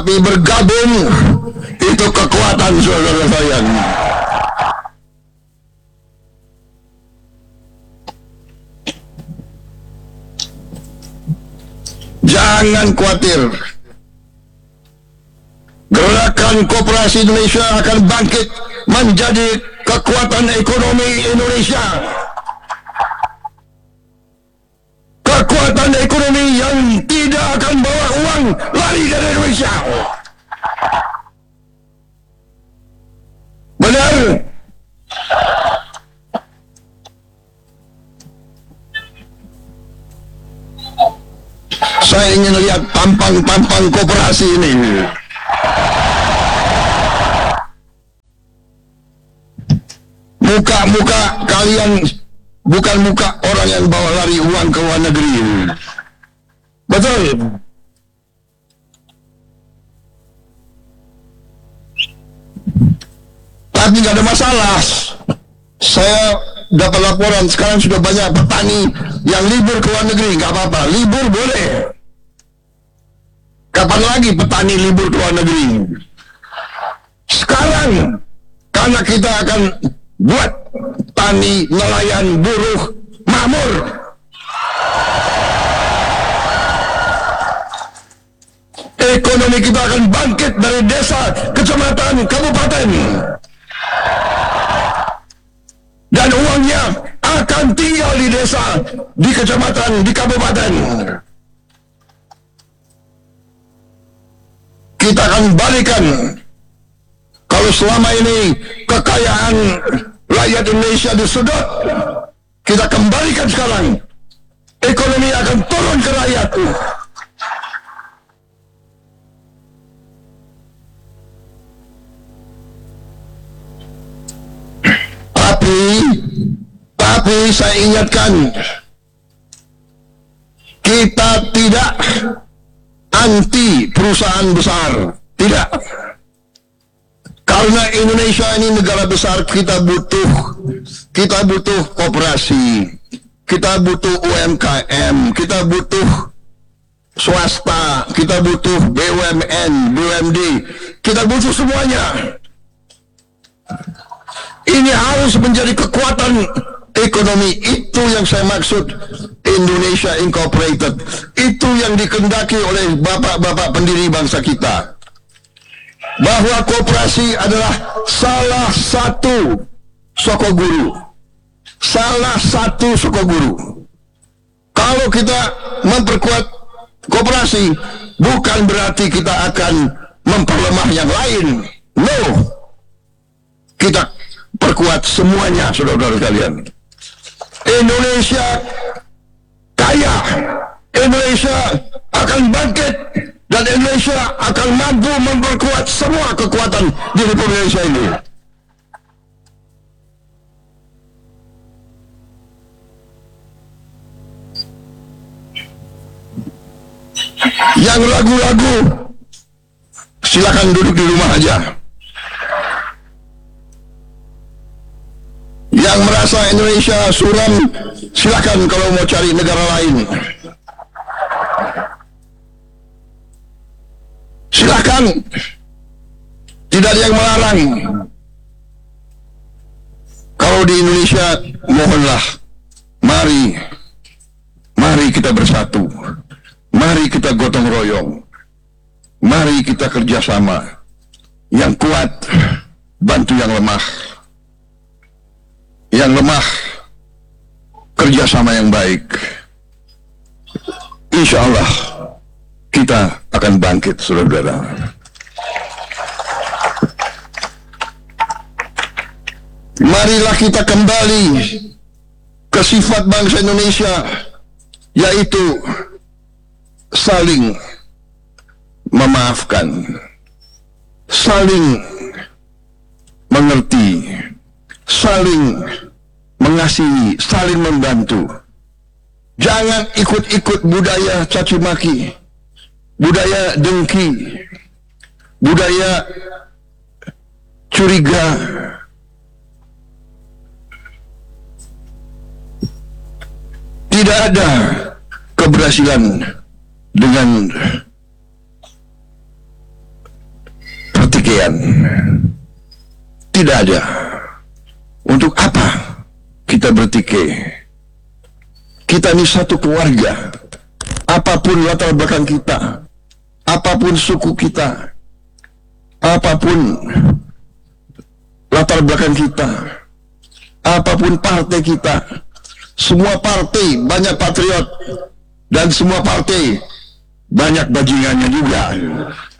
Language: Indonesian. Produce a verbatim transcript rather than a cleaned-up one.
tapi bergabung itu kekuatan, saudara sayang. Jangan khawatir, gerakan koperasi Indonesia akan bangkit menjadi kekuatan ekonomi Indonesia. Kekuatan ekonomi yang tidak akan bawa uang lari dari Indonesia. Benar? Saya ingin lihat tampang-tampang koperasi ini. Muka-muka kalian bukan muka orang yang bawa lari uang ke luar negeri. Betul? Tapi nggak ada masalah. Saya dapat laporan sekarang sudah banyak petani yang libur ke luar negeri. Nggak apa-apa, libur boleh. Kapan lagi petani libur ke luar negeri? Sekarang, karena kita akan buat tani, nelayan, buruh makmur. Ekonomi kita akan bangkit dari desa, kecamatan, kabupaten. Dan uangnya akan tinggal di desa, di kecamatan, di kabupaten. Kita akan balikan. Kalau selama ini kekayaan rakyat Indonesia disedot, kita kembalikan sekarang. Ekonomi akan turun ke rakyat. Tapi, tapi saya ingatkan, kita tidak anti perusahaan besar, tidak. Karena Indonesia ini negara besar, kita butuh, kita butuh koperasi, kita butuh U M K M, kita butuh swasta, kita butuh B U M N, B U M D, kita butuh semuanya. Ini harus menjadi kekuatan ekonomi. Itu yang saya maksud Indonesia Incorporated. Itu yang dikehendaki oleh bapak-bapak pendiri bangsa kita. Bahwa koperasi adalah salah satu soko guru. Salah satu soko guru. Kalau kita memperkuat koperasi, bukan berarti kita akan memperlemah yang lain. No. Kita perkuat semuanya, saudara-saudara sekalian. Indonesia kaya, Indonesia akan bangkit, dan Indonesia akan mampu memperkuat semua kekuatan di Republik Indonesia ini. Yang ragu-ragu, silakan duduk di rumah aja. Yang merasa Indonesia suram, silakan kalau mau cari negara lain. Silakan. Tidak ada yang melarang. Kalau di Indonesia, mohonlah, mari, mari kita bersatu. Mari kita gotong royong. Mari kita kerjasama. Yang kuat, bantu yang lemah. Yang lemah, kerjasama yang baik. Insya Allah kita akan bangkit, saudara-saudara. Marilah kita kembali ke sifat bangsa Indonesia, yaitu saling memaafkan, saling mengerti, saling mengasihi, saling membantu. Jangan ikut-ikut budaya caci maki, budaya dengki, budaya curiga. Tidak ada keberhasilan dengan pertikaian. Tidak ada. Untuk apa kita bertikai? Kita ini satu keluarga. Apapun latar belakang kita, apapun suku kita, apapun latar belakang kita, apapun partai kita, semua partai banyak patriot dan semua partai banyak bajingannya juga.